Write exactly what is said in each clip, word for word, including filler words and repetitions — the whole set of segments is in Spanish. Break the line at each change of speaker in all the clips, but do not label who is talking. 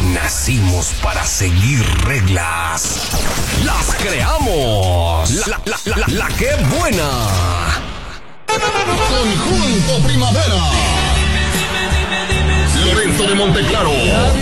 Nacimos para seguir reglas. Las creamos. La, la, la, la, la que buena.
Conjunto Primavera. Lorenzo de Monteclaro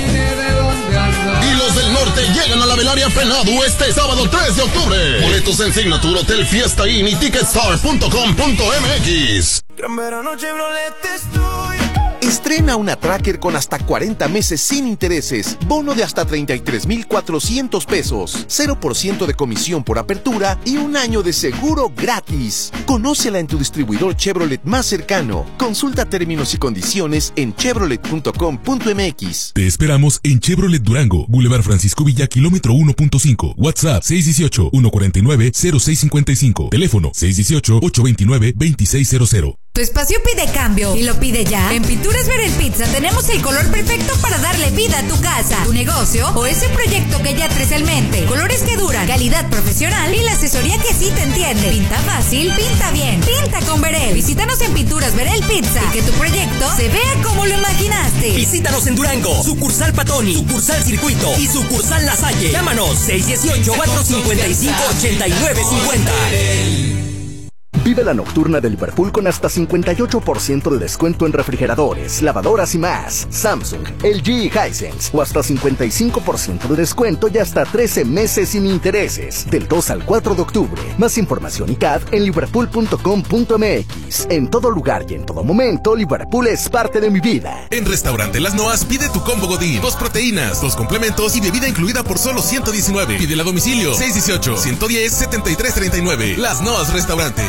y los del norte llegan a la Velaria Fenadu este sábado tres de octubre. Boletos en Signature, Hotel Fiesta Inn y ticketstar punto com punto m x.
Gran verano Chevrolet estoy.
Estrena una Tracker con hasta cuarenta meses sin intereses, bono de hasta treinta y tres mil cuatrocientos pesos, cero por ciento de comisión por apertura y un año de seguro gratis. Conócela en tu distribuidor Chevrolet más cercano. Consulta términos y condiciones en chevrolet punto com punto m x.
Te esperamos en Chevrolet Durango, Boulevard Francisco Villa, kilómetro uno punto cinco. WhatsApp seis uno ocho, uno cuatro nueve, cero seis cinco cinco. Teléfono seis uno ocho, ocho dos nueve, dos seis cero cero.
Tu espacio pide cambio y lo pide ya. En Pinturas Verel Pizza tenemos el color perfecto para darle vida a tu casa, tu negocio o ese proyecto que ya traes en mente. Colores que duran, calidad profesional y la asesoría que sí te entiende. Pinta fácil, pinta bien. Pinta con Verel. Visítanos en Pinturas Verel Pizza y que tu proyecto se vea como lo imaginaste.
Visítanos en Durango, sucursal Patoni, sucursal Circuito y sucursal La Salle. Llámanos seis uno ocho, cuatro cinco cinco, ocho nueve cinco cero.
Vive la nocturna de Liverpool con hasta cincuenta y ocho por ciento de descuento en refrigeradores, lavadoras y más. Samsung, L G y Hisense. O hasta cincuenta y cinco por ciento de descuento y hasta trece meses sin intereses. Del dos al cuatro de octubre. Más información y C A D en liverpool punto com punto m x. En todo lugar y en todo momento, Liverpool es parte de mi vida.
En Restaurante Las Noas pide tu combo Godín. Dos proteínas, dos complementos y bebida incluida por solo ciento diecinueve. Pídela a domicilio. seis uno ocho, uno diez, setenta y tres treinta y nueve. Las Noas Restaurante.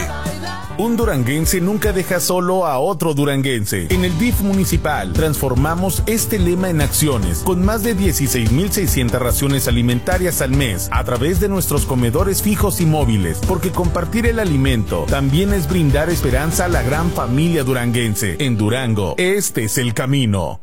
Un duranguense nunca deja solo a otro duranguense. En el D I F municipal transformamos este lema en acciones con más de dieciséis mil seiscientas raciones alimentarias al mes a través de nuestros comedores fijos y móviles, porque compartir el alimento también es brindar esperanza a la gran familia duranguense. En Durango, este es el camino.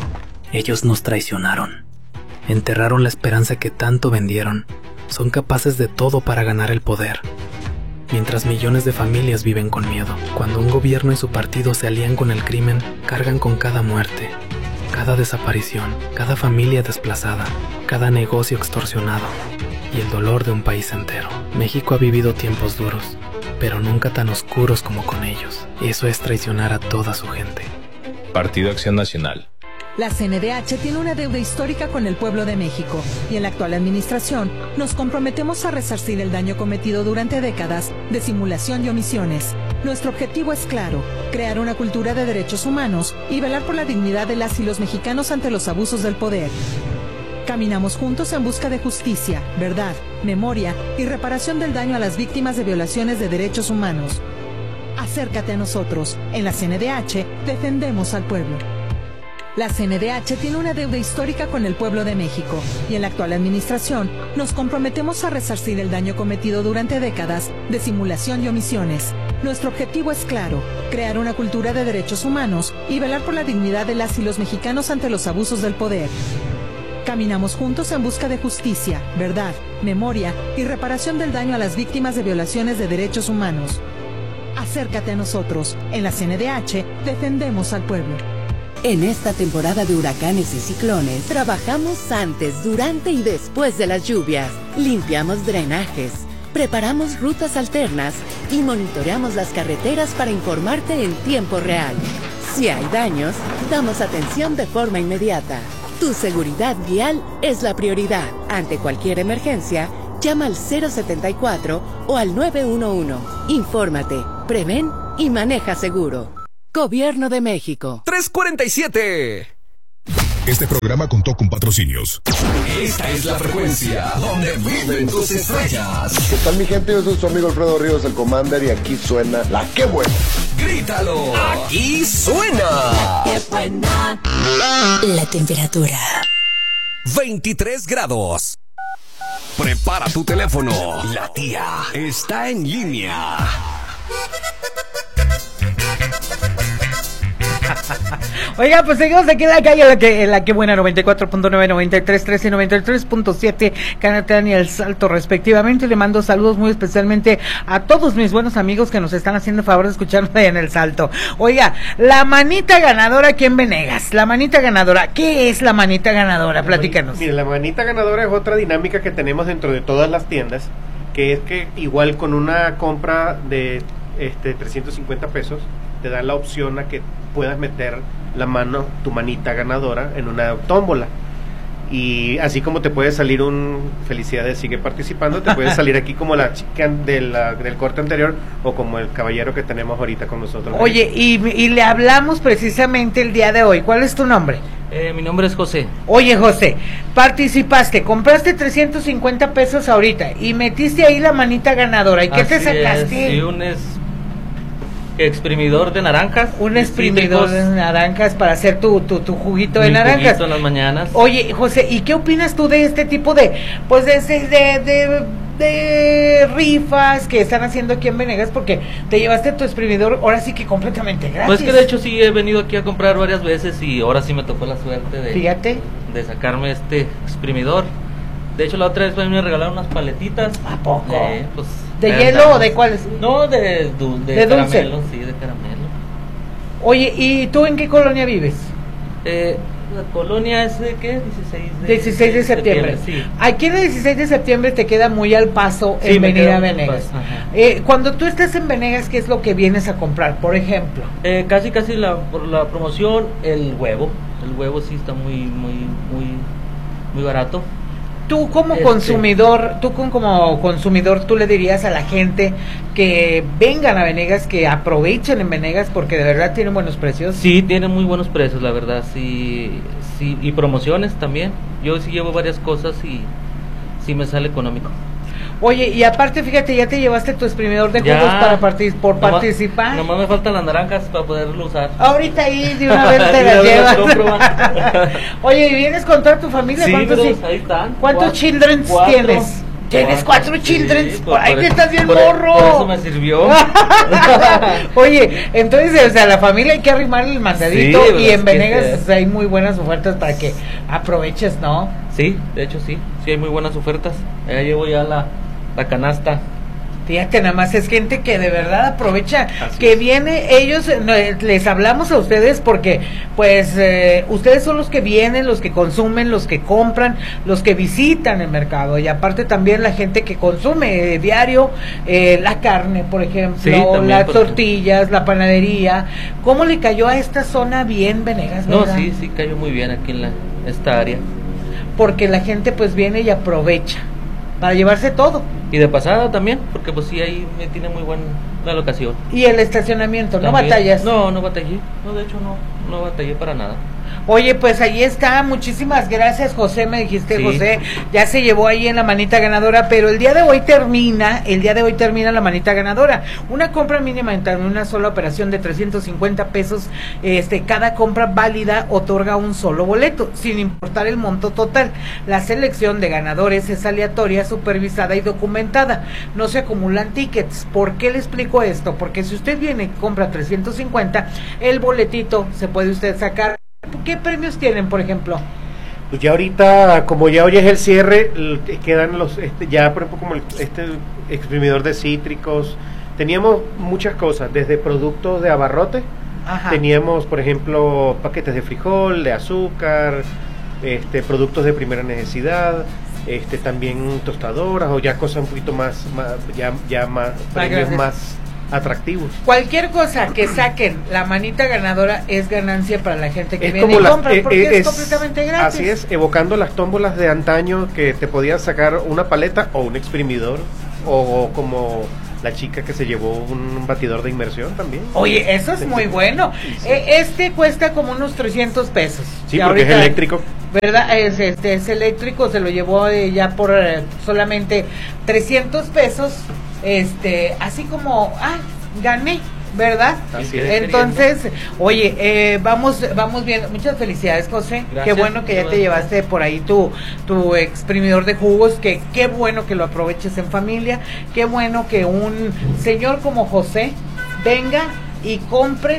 Ellos nos traicionaron. Enterraron la esperanza que tanto vendieron. Son capaces de todo para ganar el poder. Mientras millones de familias viven con miedo. Cuando un gobierno y su partido se alían con el crimen, cargan con cada muerte, cada desaparición, cada familia desplazada, cada negocio extorsionado y el dolor de un país entero. México ha vivido tiempos duros, pero nunca tan oscuros como con ellos. Eso es traicionar a toda su gente.
Partido Acción Nacional.
La C N D H tiene una deuda histórica con el pueblo de México y en la actual administración nos comprometemos a resarcir el daño cometido durante décadas de simulación y omisiones. Nuestro objetivo es claro, crear una cultura de derechos humanos y velar por la dignidad de las y los mexicanos ante los abusos del poder. Caminamos juntos en busca de justicia, verdad, memoria y reparación del daño a las víctimas de violaciones de derechos humanos. Acércate a nosotros. En la C N D H defendemos al pueblo. La C N D H tiene una deuda histórica con el pueblo de México y en la actual administración nos comprometemos a resarcir el daño cometido durante décadas de simulación y omisiones. Nuestro objetivo es claro, crear una cultura de derechos humanos y velar por la dignidad de las y los mexicanos ante los abusos del poder. Caminamos juntos en busca de justicia, verdad, memoria y reparación del daño a las víctimas de violaciones de derechos humanos. Acércate a nosotros. En la C N D H defendemos al pueblo.
En esta temporada de huracanes y ciclones, trabajamos antes, durante y después de las lluvias. Limpiamos drenajes, preparamos rutas alternas y monitoreamos las carreteras para informarte en tiempo real. Si hay daños, damos atención de forma inmediata. Tu seguridad vial es la prioridad. Ante cualquier emergencia, llama al cero setenta y cuatro o al nueve uno uno. Infórmate, prevén y maneja seguro. Gobierno de México.
tres cuarenta y siete.
Este programa contó con patrocinios.
Esta es la frecuencia donde viven tus estrellas.
¿Qué tal, mi gente? Yo soy su amigo Alfredo Ríos, el Commander, y aquí suena La Qué Buena.
¡Grítalo! ¡Aquí suena!
¡Qué buena! La temperatura.
veintitrés grados. Prepara tu teléfono. La tía está en línea.
Oiga, pues seguimos aquí en la calle, en la que, en la que buena, noventa y cuatro punto nueve, noventa y tres punto tres y noventa y tres punto siete, Canatán y El Salto respectivamente. Le mando saludos muy especialmente a todos mis buenos amigos que nos están haciendo el favor de escucharnos en El Salto. Oiga, la manita ganadora aquí en Venegas, la manita ganadora, ¿qué es la manita ganadora? Platícanos.
Mira, la manita ganadora es otra dinámica que tenemos dentro de todas las tiendas, que es que igual con una compra de este trescientos cincuenta pesos, te dan la opción a que puedas meter la mano, tu manita ganadora, en una tómbola. Y así como te puede salir un felicidades, sigue participando, te puede salir aquí como la chica de la, del corte anterior, o como el caballero que tenemos ahorita con nosotros.
Oye, y, y le hablamos precisamente el día de hoy. ¿Cuál es tu nombre?
Eh, mi nombre es José.
Oye, José, participaste, compraste trescientos cincuenta pesos ahorita y metiste ahí la manita ganadora. ¿Y qué
Así
te sacaste?
Es, sí, un es, exprimidor de naranjas.
Un exprimidor
cítricos,
de naranjas para hacer tu, tu, tu juguito de
mi
naranjas.
juguito en las mañanas.
Oye, José, ¿y qué opinas tú de este tipo de, pues de, de, de, de, de rifas que están haciendo aquí en Venegas? Porque te llevaste tu exprimidor, ahora sí que completamente gratis.
Pues que de hecho sí he venido aquí a comprar varias veces y ahora sí me tocó la suerte de,
Fíjate.
de sacarme este exprimidor. De hecho la otra vez me regalaron unas paletitas.
¿A poco?
Eh, pues,
¿De
verdad.
hielo o de cuáles?
No, de, du, de,
de dulce.
caramelo, sí, de caramelo.
Oye, ¿y tú en qué colonia vives?
Eh, la colonia es de ¿qué? dieciséis de,
dieciséis de septiembre.
Sí.
Aquí en el dieciséis de septiembre te queda muy al paso
Sí,
en
me
venir
queda
a
muy al
Venegas.
paso, ajá.
Eh, cuando tú estás en Venegas, ¿qué es lo que vienes a comprar, por ejemplo?
Eh, casi casi la, por la promoción, el huevo. El huevo sí está muy, muy, muy, muy barato.
Tú como
Este.
consumidor, tú con- como consumidor, tú le dirías a la gente que vengan a Venegas, que aprovechen en Venegas porque de verdad tienen buenos precios.
Sí, tiene muy buenos precios, la verdad, sí, sí, y promociones también. Yo sí llevo varias cosas y sí me sale económico.
Oye, y aparte, fíjate, ya te llevaste tu exprimidor de
Ya.
jugos para partic- por
Nomás-
participar.
Nomás me faltan las naranjas para poderlo usar.
Ahorita ahí de una vez te
De
las
una vez
llevas.
las compro, va.
Oye, ¿y vienes con toda tu familia?
Sí,
¿Cuántos,
pero
chi-
ahí están.
¿cuántos
Cuatro.
children
Cuatro.
tienes? ¿Tienes cuatro
Sí,
children?
por-
Por ahí
por
que
eso-
estás bien
por-
morro.
por eso me sirvió.
Oye, entonces, o sea, a la familia hay que arrimar el mandadito
Sí,
y
es
en
que
Venegas
sí.
pues, hay muy buenas ofertas para que aproveches, ¿no?
Sí, de hecho sí, sí hay muy buenas ofertas. Ya llevo ya la, la canasta.
Fíjate, nada más es gente que de verdad aprovecha,
Así
que
es.
viene, ellos, eh, no, eh, les hablamos a ustedes porque, pues, eh, ustedes son los que vienen, los que consumen, los que compran, los que visitan el mercado, y aparte también la gente que consume eh, diario, eh, la carne, por ejemplo,
Sí, también,
las
porque-
tortillas, la panadería. ¿Cómo le cayó a esta zona bien, Venegas,
No,
verdad?
sí, sí cayó muy bien aquí en la, esta área.
Porque la gente, pues, viene y aprovecha para llevarse todo.
Y de pasada también, porque pues sí, ahí me tiene muy buena la locación.
Y el estacionamiento, ¿no
También.
batallas?
No, no batallé. No, de hecho no, no batallé para nada.
Oye, pues ahí está, muchísimas gracias, José, me dijiste,
Sí.
José, ya se llevó ahí en la manita ganadora, pero el día de hoy termina, el día de hoy termina la manita ganadora, una compra mínima en tan- una sola operación de trescientos cincuenta pesos, este, cada compra válida otorga un solo boleto, sin importar el monto total. La selección de ganadores es aleatoria, supervisada y documentada, no se acumulan tickets. ¿Por qué le explico esto? Porque si usted viene y compra trescientos cincuenta, el boletito se puede usted sacar. ¿Qué premios tienen, por ejemplo?
Pues ya ahorita, como ya hoy es el cierre, l- quedan los, este, ya por ejemplo como el, este exprimidor de cítricos, teníamos muchas cosas, desde productos de abarrote,
Ajá.
teníamos por ejemplo paquetes de frijol, de azúcar, este productos de primera necesidad, este también tostadoras o ya cosas un poquito más, más ya, ya más, premios
grandes.
más atractivos.
Cualquier cosa que saquen la manita ganadora es ganancia para la gente que
Es
viene
como
y
las-
compra,
eh,
porque
eh,
es, completamente gratis.
Así es, evocando las tómbolas de antaño que te podías sacar una paleta o un exprimidor o, o como la chica que se llevó un batidor de inmersión también.
Oye, eso es muy bueno. Eh, este cuesta como unos trescientos pesos.
Sí,
Y
porque es
ahorita,
eléctrico.
¿verdad? Es, este, es eléctrico, se lo llevó eh, ya por eh, solamente trescientos pesos. Este, así como, ah, gané, ¿verdad?
Así es.
Entonces, oye, eh, vamos vamos viendo. Muchas felicidades, José.
Gracias.
Qué bueno que ya te llevaste por ahí tu tu exprimidor de jugos, que qué bueno que lo aproveches en familia, qué bueno que un señor como José venga y compre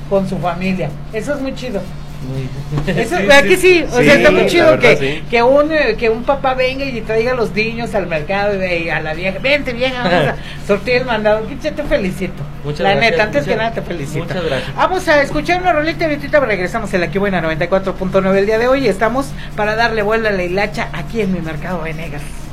con su familia. Eso es muy chido.
Muy...
Eso, ¿verdad que sí? O
Sí,
sea, está muy chido
la verdad,
que,
sí.
que un eh, que un papá venga y traiga a los niños al mercado y, y a la vieja, vente vieja, vamos a sortir el mandado. Que te felicito.
Muchas
la
gracias,
neta, antes
muchas-
que nada te felicito.
muchas gracias.
Vamos a escuchar una rolita y ahorita regresamos en la que buena noventa y cuatro punto nueve el día de hoy. Estamos para darle vuelta a la hilacha aquí en mi mercado Venegas.